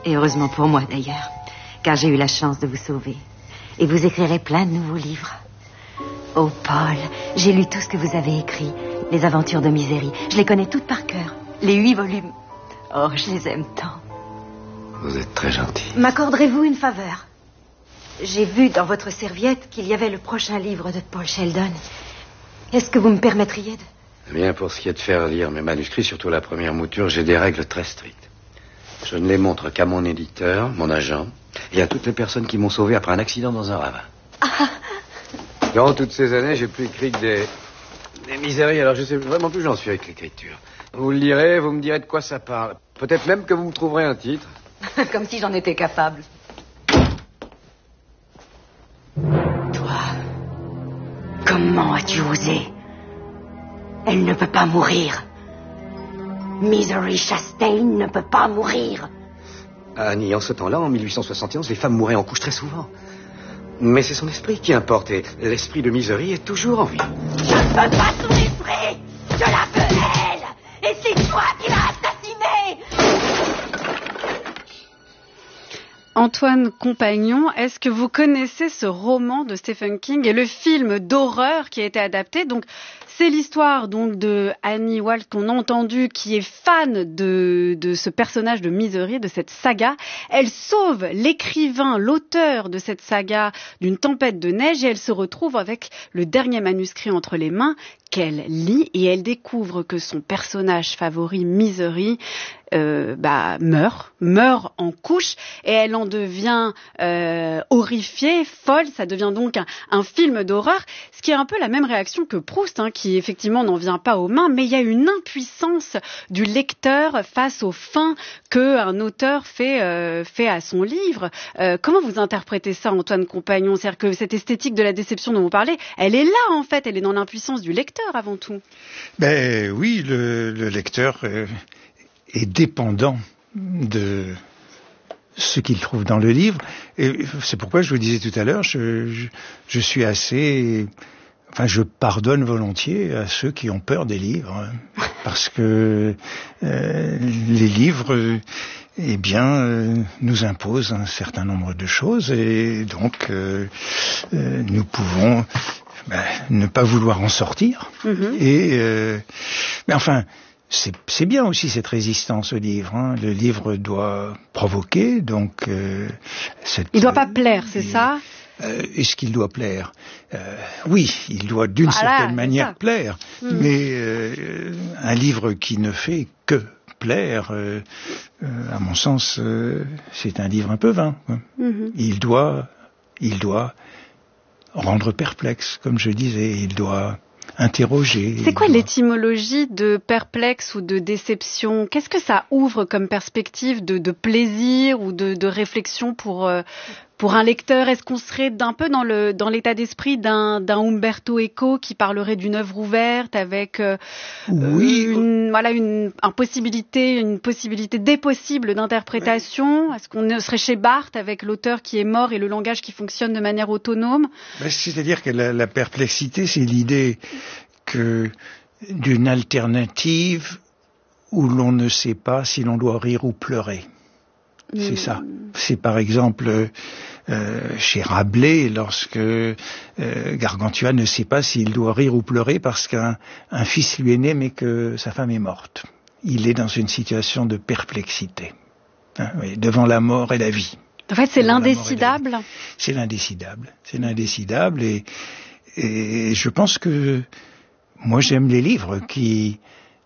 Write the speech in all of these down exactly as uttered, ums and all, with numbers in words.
Et heureusement pour moi, d'ailleurs, car j'ai eu la chance de vous sauver. Et vous écrirez plein de nouveaux livres. Oh, Paul, j'ai lu tout ce que vous avez écrit. Les aventures de Misery. Je les connais toutes par cœur. Les huit volumes. Oh, je les aime tant. Vous êtes très gentil. M'accorderez-vous une faveur? J'ai vu dans votre serviette qu'il y avait le prochain livre de Paul Sheldon. Est-ce que vous me permettriez de... Eh bien, pour ce qui est de faire lire mes manuscrits, surtout la première mouture, j'ai des règles très strictes. Je ne les montre qu'à mon éditeur, mon agent, et à toutes les personnes qui m'ont sauvé après un accident dans un ravin. Ah. Durant toutes ces années, j'ai plus écrit que des... des miséries, alors je sais vraiment plus où j'en suis avec l'écriture. Vous le lirez, vous me direz de quoi ça parle. Peut-être même que vous me trouverez un titre. Comme si j'en étais capable. Toi, comment as-tu osé? Elle ne peut pas mourir. Misery Chastain ne peut pas mourir. Annie, en ce temps-là, en mille huit cent soixante et onze, les femmes mouraient en couche très souvent. Mais c'est son esprit qui importe, et l'esprit de Misery est toujours en vie. Je ne veux pas son esprit. Je la veux, elle. Et c'est toi qui l'as assassinée. Antoine Compagnon, est-ce que vous connaissez ce roman de Stephen King et le film d'horreur qui a été adapté? Donc, c'est l'histoire donc de Annie Walt qu'on a entendu, qui est fan de, de ce personnage de Misery, de cette saga. Elle sauve l'écrivain, l'auteur de cette saga d'une tempête de neige et elle se retrouve avec le dernier manuscrit entre les mains qu'elle lit et elle découvre que son personnage favori, Misery, Euh, bah, meurt, meurt en couche et elle en devient euh, horrifiée, folle. Ça devient donc un, un film d'horreur, ce qui est un peu la même réaction que Proust, hein, qui effectivement n'en vient pas aux mains, mais il y a une impuissance du lecteur face aux fins qu'un auteur fait, euh, fait à son livre. Euh, comment vous interprétez ça, Antoine Compagnon? C'est-à-dire que cette esthétique de la déception dont vous parlez, elle est là en fait, elle est dans l'impuissance du lecteur avant tout. Ben oui, le, le lecteur... Euh... est dépendant de ce qu'il trouve dans le livre. Et c'est pourquoi je vous disais tout à l'heure, je, je, je suis assez... Enfin, je pardonne volontiers à ceux qui ont peur des livres. Parce que euh, les livres, eh bien, euh, nous imposent un certain nombre de choses. Et donc, euh, euh, nous pouvons ben, ne pas vouloir en sortir. Mm-hmm. Et, euh, mais enfin... C'est, c'est bien aussi cette résistance au livre. Hein. Le livre doit provoquer, donc... Euh, cette, il doit pas plaire, c'est euh, ça euh, Est-ce qu'il doit plaire euh, Oui, il doit d'une voilà, certaine manière ça. plaire. Mmh. Mais euh, un livre qui ne fait que plaire, euh, euh, à mon sens, euh, c'est un livre un peu vain. Hein. Mmh. Il doit, il doit rendre perplexe, comme je disais. Il doit... interroger. C'est quoi l'étymologie de perplexe ou de déception? Qu'est-ce que ça ouvre comme perspective de, de plaisir ou de, de réflexion pour, euh, pour un lecteur? Est-ce qu'on serait d'un peu dans, le, dans l'état d'esprit d'un, d'un Umberto Eco qui parlerait d'une œuvre ouverte avec euh, oui. une, voilà, une, une possibilité, une possibilité des possibles d'interprétation? Oui. Est-ce qu'on serait chez Barthes avec l'auteur qui est mort et le langage qui fonctionne de manière autonome? Ben, c'est-à-dire que la, la perplexité, c'est l'idée que d'une alternative où l'on ne sait pas si l'on doit rire ou pleurer. Mmh. C'est ça. C'est par exemple euh, chez Rabelais, lorsque euh, Gargantua ne sait pas s'il doit rire ou pleurer parce qu'un un fils lui est né mais que sa femme est morte. Il est dans une situation de perplexité, hein, oui, devant la mort et la vie. En fait, c'est l'indécidable. C'est l'indécidable. C'est l'indécidable et, et je pense que moi, j'aime les livres qui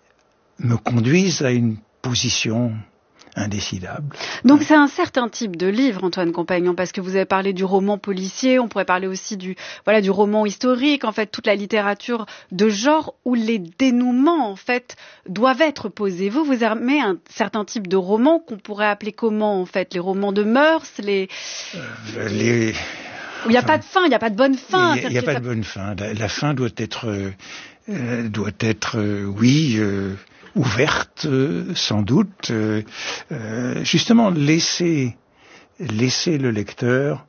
me conduisent à une position indécidable. Donc, c'est un certain type de livre, Antoine Compagnon, parce que vous avez parlé du roman policier, on pourrait parler aussi du, voilà, du roman historique, en fait, toute la littérature de genre où les dénouements, en fait, doivent être posés. Vous, vous aimez un certain type de roman qu'on pourrait appeler comment, en fait? Les romans de mœurs, les... Euh, les... Où il n'y a pas de fin, il n'y a pas de bonne fin. Il n'y a, a pas ça... de bonne fin. La, la fin doit être, euh, doit être, euh, oui, euh, ouverte, euh, sans doute. Euh, euh, justement, laisser, laisser le lecteur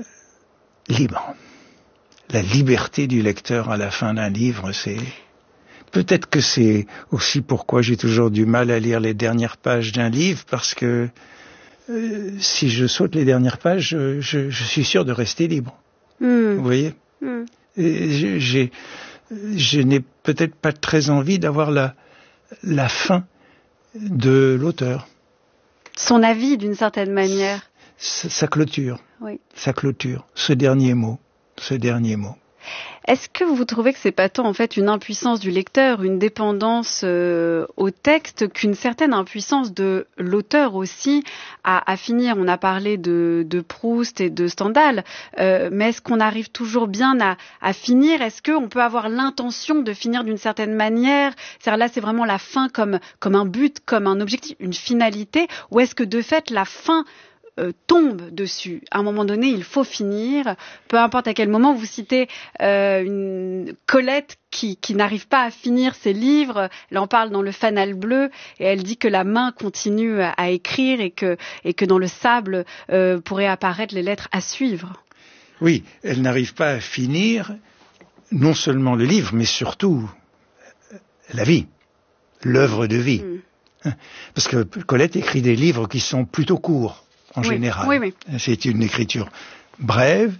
libre. La liberté du lecteur à la fin d'un livre, c'est... Peut-être que c'est aussi pourquoi j'ai toujours du mal à lire les dernières pages d'un livre, parce que euh, si je saute les dernières pages, je, je, je suis sûr de rester libre. Mmh. Vous voyez mmh. Et j'ai, je n'ai peut-être pas très envie d'avoir la, la fin de l'auteur. Son avis, d'une certaine manière. Sa, sa clôture. Oui. Sa clôture. Ce dernier mot. Ce dernier mot. Est-ce que vous trouvez que c'est pas tant en fait une impuissance du lecteur, une dépendance euh, au texte, qu'une certaine impuissance de l'auteur aussi à, à finir? On a parlé de, de Proust et de Stendhal, euh, mais est-ce qu'on arrive toujours bien à, à finir? Est-ce qu'on peut avoir l'intention de finir d'une certaine manière? C'est-à-dire là, c'est vraiment la fin comme, comme un but, comme un objectif, une finalité, ou est-ce que de fait la fin Euh, tombe dessus? À un moment donné, il faut finir. Peu importe à quel moment, vous citez euh, une Colette qui, qui n'arrive pas à finir ses livres. Elle en parle dans Le Fanal bleu et elle dit que la main continue à, à écrire et que, et que dans le sable euh, pourraient apparaître les lettres à suivre. Oui, elle n'arrive pas à finir non seulement le livre, mais surtout la vie, l'œuvre de vie. Mm. Parce que Colette écrit des livres qui sont plutôt courts. En oui, général, oui, oui. C'est une écriture brève,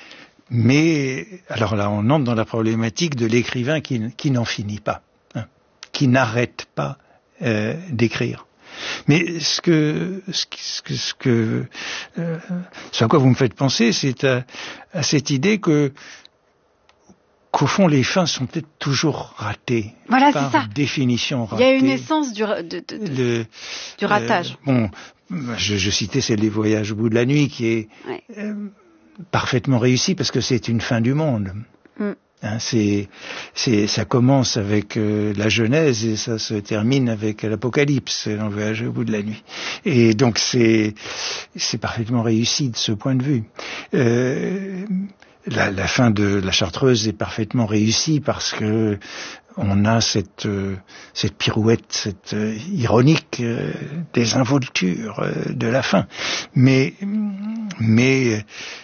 mais alors là, on entre dans la problématique de l'écrivain qui, qui n'en finit pas, hein, qui n'arrête pas euh, d'écrire. Mais ce que, ce que, ce que, euh, ce à quoi vous me faites penser, c'est à, à cette idée que qu'au fond, les fins sont peut-être toujours ratées. Voilà, par c'est ça. Définition ratée. Il y a une essence du, de, de, de, Le, du ratage. Euh, bon, je, je citais celle des Voyages au bout de la nuit, qui est ouais. euh, parfaitement réussie parce que c'est une fin du monde. Mm. Hein, c'est, c'est, ça commence avec euh, la Genèse et ça se termine avec l'Apocalypse, dans le Voyage au bout de la nuit. Et donc c'est, c'est parfaitement réussi de ce point de vue. Euh, La, la fin de La Chartreuse est parfaitement réussie parce que on a cette euh, cette pirouette, cette euh, ironique euh, désinvolture euh, de la fin. Mais mais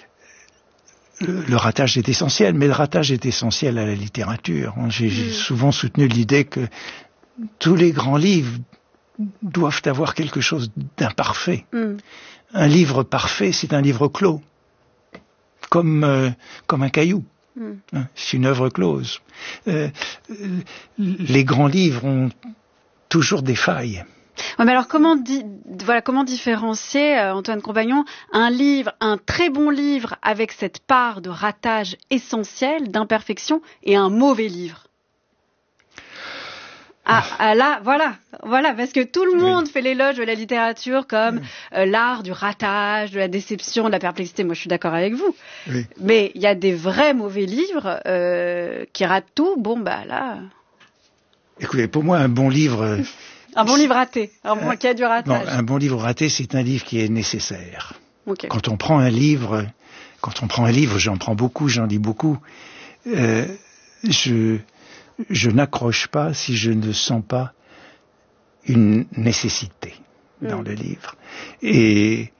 le, le ratage est essentiel. Mais le ratage est essentiel à la littérature. J'ai, mmh. j'ai souvent soutenu l'idée que tous les grands livres doivent avoir quelque chose d'imparfait. Mmh. Un livre parfait, c'est un livre clos. Comme, euh, comme un caillou. Mm. Hein, c'est une œuvre close. Euh, les grands livres ont toujours des failles. Ouais, mais alors comment, di- voilà, comment différencier, euh, Antoine Compagnon, un livre, un très bon livre avec cette part de ratage essentiel, d'imperfection, et un mauvais livre? Ah, ah là, voilà, voilà, parce que tout le monde oui. fait l'éloge de la littérature comme euh, l'art du ratage, de la déception, de la perplexité. Moi, je suis d'accord avec vous. Oui. Mais il y a des vrais mauvais livres euh, qui ratent tout. Bon, bah là... Écoutez, pour moi, un bon livre... un bon livre raté, un bon qui a du ratage. Non, un bon livre raté, c'est un livre qui est nécessaire. Okay. Quand on prend un livre, quand on prend un livre, j'en prends beaucoup, j'en lis beaucoup, euh, je... je n'accroche pas si je ne sens pas une nécessité dans mmh. le livre. Et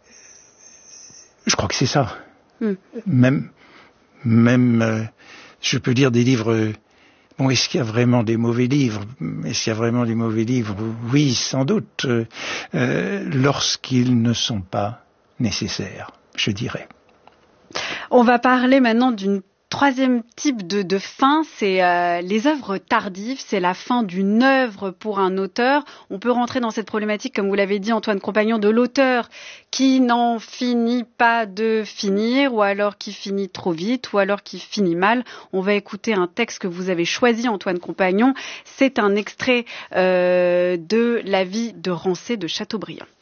je crois que c'est ça. Mmh. Même, même, euh, je peux lire des livres. Bon, est-ce qu'il y a vraiment des mauvais livres? Est-ce qu'il y a vraiment des mauvais livres? Oui, sans doute, euh, lorsqu'ils ne sont pas nécessaires, je dirais. On va parler maintenant d'une troisième type de, de fin, c'est euh, les œuvres tardives, c'est la fin d'une œuvre pour un auteur. On peut rentrer dans cette problématique, comme vous l'avez dit, Antoine Compagnon, de l'auteur qui n'en finit pas de finir, ou alors qui finit trop vite, ou alors qui finit mal. On va écouter un texte que vous avez choisi, Antoine Compagnon. C'est un extrait euh, de La vie de Rancé de Chateaubriand.